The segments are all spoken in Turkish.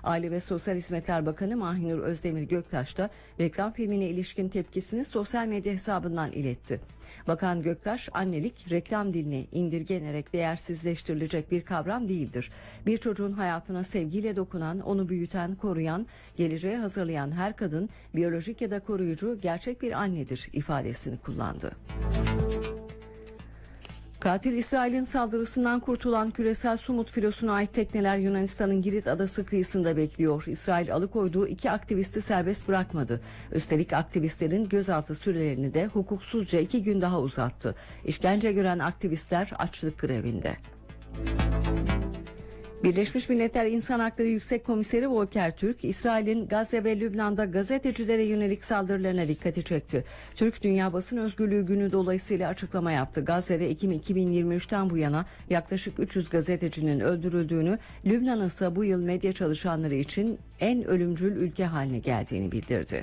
Aile ve Sosyal Hizmetler Bakanı Mahinur Özdemir Göktaş da reklam filmine ilişkin tepkisini sosyal medya hesabından iletti. Bakan Göktaş, annelik reklam diline indirgenerek değersizleştirilecek bir kavram değildir. Bir çocuğun hayatına sevgiyle dokunan, onu büyüten, koruyan, geleceğe hazırlayan her kadın biyolojik ya da koruyucu gerçek bir annedir ifadesini kullandı. Katil İsrail'in saldırısından kurtulan küresel Sumut filosuna ait tekneler Yunanistan'ın Girit adası kıyısında bekliyor. İsrail alıkoyduğu 2 aktivisti serbest bırakmadı. Üstelik aktivistlerin gözaltı sürelerini de hukuksuzca 2 gün daha uzattı. İşkence gören aktivistler açlık grevinde. Birleşmiş Milletler İnsan Hakları Yüksek Komiseri Volker Türk, İsrail'in Gazze ve Lübnan'da gazetecilere yönelik saldırılarına dikkati çekti. Türk, Dünya Basın Özgürlüğü Günü dolayısıyla açıklama yaptı. Gazze'de Ekim 2023'ten bu yana yaklaşık 300 gazetecinin öldürüldüğünü, Lübnan'ın ise bu yıl medya çalışanları için en ölümcül ülke haline geldiğini bildirdi.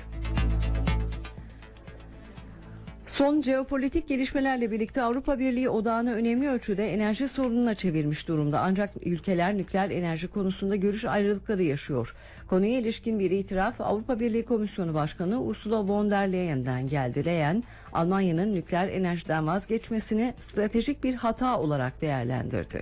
Son jeopolitik gelişmelerle birlikte Avrupa Birliği odağını önemli ölçüde enerji sorununa çevirmiş durumda. Ancak ülkeler nükleer enerji konusunda görüş ayrılıkları yaşıyor. Konuya ilişkin bir itiraf Avrupa Birliği Komisyonu Başkanı Ursula von der Leyen'den geldi. Leyen, Almanya'nın nükleer enerjiden vazgeçmesini stratejik bir hata olarak değerlendirdi.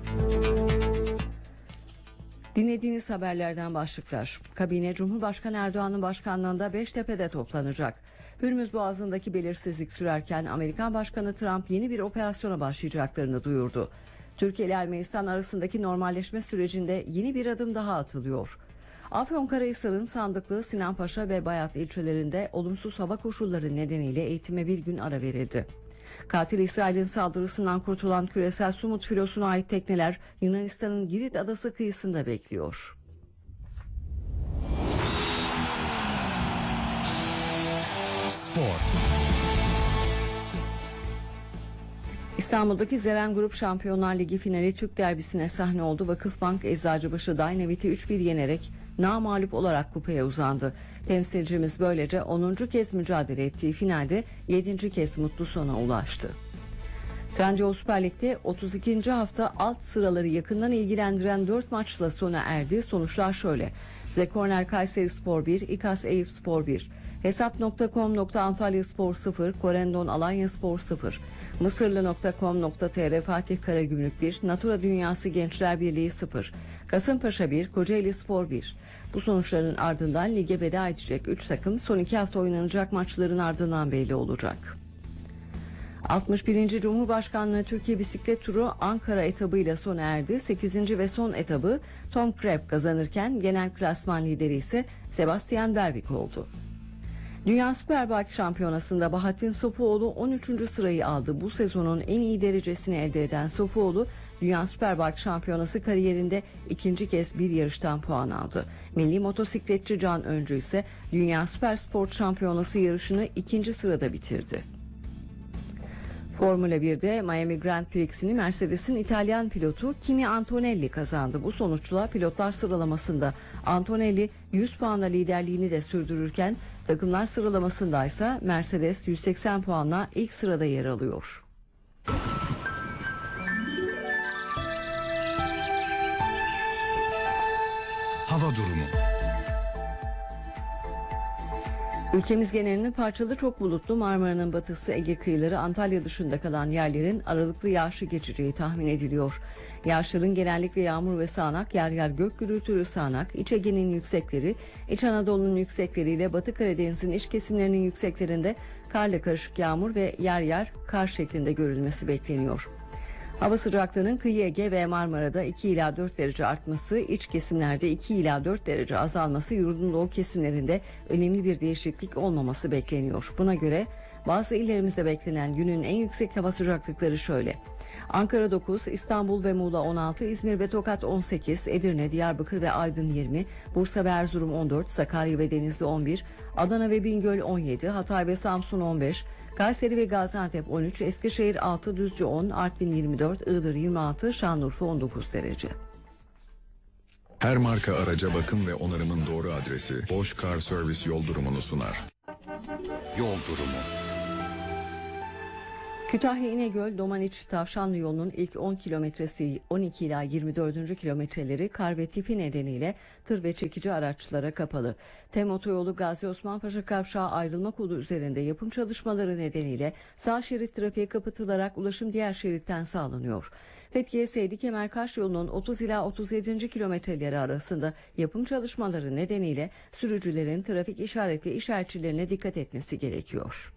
Dinlediğiniz haberlerden başlıklar. Kabine Cumhurbaşkanı Erdoğan'ın başkanlığında Beştepe'de toplanacak. Hürmüz Boğazı'ndaki belirsizlik sürerken Amerikan Başkanı Trump yeni bir operasyona başlayacaklarını duyurdu. Türkiye ile Ermenistan arasındaki normalleşme sürecinde yeni bir adım daha atılıyor. Afyonkarahisar'ın Sandıklı, Sinanpaşa ve Bayat ilçelerinde olumsuz hava koşulları nedeniyle eğitime bir gün ara verildi. Katil İsrail'in saldırısından kurtulan küresel Sumut filosuna ait tekneler Yunanistan'ın Girit adası kıyısında bekliyor. Spor. İstanbul'daki Zeren Grup Şampiyonlar Ligi finali Türk derbisine sahne oldu. Vakıfbank Eczacıbaşı Dynavit'i 3-1 yenerek namağlup olarak kupaya uzandı. Temsilcimiz böylece 10. kez mücadele ettiği finalde 7. kez mutlu sona ulaştı. Trendyol Süper Lig'de 32. hafta alt sıraları yakından ilgilendiren 4 maçla sona erdi. Sonuçlar şöyle: Zekorner Kayserispor 1, İKAS Eyüpspor 1, Hesap.com.Antalyaspor 0, Korendon Alanyaspor 0, Mısırlı.com.tr Fatih Karagümrük 1, Natura Dünyası Gençler Birliği 0, Kasımpaşa 1, Kocaelispor 1. Bu sonuçların ardından lige veda edecek 3 takım son 2 hafta oynanacak maçların ardından belli olacak. 61. Cumhurbaşkanlığı Türkiye Bisiklet Turu Ankara etabıyla sona erdi. 8. ve son etabı Tom Krep kazanırken genel klasman lideri ise Sebastian Berwick oldu. Dünya Superbike Şampiyonası'nda Bahattin Sofuoğlu 13. sırayı aldı. Bu sezonun en iyi derecesini elde eden Sofuoğlu, Dünya Superbike Şampiyonası kariyerinde ikinci kez bir yarıştan puan aldı. Milli motosikletçi Can Öncü ise Dünya Süpersport Şampiyonası yarışını 2. sırada bitirdi. Formula 1'de Miami Grand Prix'sini Mercedes'in İtalyan pilotu Kimi Antonelli kazandı. Bu sonuçla pilotlar sıralamasında Antonelli 100 puanla liderliğini de sürdürürken takımlar sıralamasında ise Mercedes 180 puanla ilk sırada yer alıyor. Hava durumu. Ülkemiz genelinde parçalı çok bulutlu, Marmara'nın batısı, Ege kıyıları, Antalya dışında kalan yerlerin aralıklı yağışı geçeceği tahmin ediliyor. Yağışların genellikle yağmur ve sağanak, yer yer gök gürültülü sağanak, İç Ege'nin yüksekleri, İç Anadolu'nun yüksekleriyle Batı Karadeniz'in iç kesimlerinin yükseklerinde karla karışık yağmur ve yer yer kar şeklinde görülmesi bekleniyor. Hava sıcaklığının kıyı Ege ve Marmara'da 2 ila 4 derece artması, iç kesimlerde 2 ila 4 derece azalması, yurdun doğu kesimlerinde önemli bir değişiklik olmaması bekleniyor. Buna göre bazı illerimizde beklenen günün en yüksek hava sıcaklıkları şöyle: Ankara 9, İstanbul ve Muğla 16, İzmir ve Tokat 18, Edirne, Diyarbakır ve Aydın 20, Bursa ve Erzurum 14, Sakarya ve Denizli 11, Adana ve Bingöl 17, Hatay ve Samsun 15, Kayseri ve Gaziantep 13, Eskişehir 6, Düzce 10, Artvin 24, Iğdır 26, Şanlıurfa 19 derece. Her marka araca bakım ve onarımın doğru adresi Bosch Car Service yol durumunu sunar. Yol durumu. Kütahya İnegöl Domaniç Tavşanlı yolunun ilk 10 kilometresi 12 ila 24. kilometreleri kar ve tipi nedeniyle tır ve çekici araçlara kapalı. TEM otoyolu Gazi Osman Paşa Kavşağı ayrılma kolu üzerinde yapım çalışmaları nedeniyle sağ şerit trafiğe kapatılarak ulaşım diğer şeritten sağlanıyor. Fethiye Seydi Kemerkaş yolunun 30 ila 37. kilometreleri arasında yapım çalışmaları nedeniyle sürücülerin trafik işaret ve işaretçilerine dikkat etmesi gerekiyor.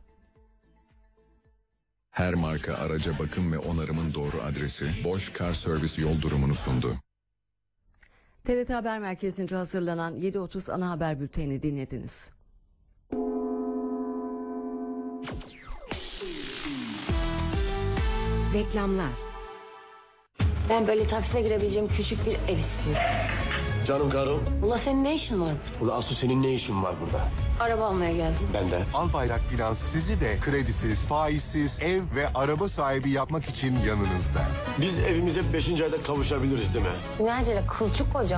Her marka araca bakım ve onarımın doğru adresi Bosch Car Service yol durumunu sundu. TRT Haber Merkezi'nce hazırlanan 7.30 ana haber bültenini dinlediniz. Reklamlar. Ben böyle taksiye girebileceğim küçük bir ev istiyorum. Canım karım. Ula senin ne işin var? Ula asıl senin ne işin var burada? Araba almaya geldim. Ben de. Albayrak Finans sizi de kredisiz, faizsiz ev ve araba sahibi yapmak için yanınızda. Biz evimize 5. ayda kavuşabiliriz değil mi? Ne acele kılçık koca.